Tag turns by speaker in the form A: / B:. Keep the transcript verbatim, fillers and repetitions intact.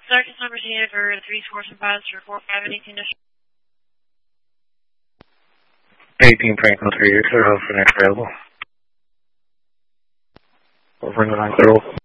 A: Sergeant number T for three force and five for four five any condition.
B: eighteen Franklin three, you're clear out for next available. Over in the line, clear.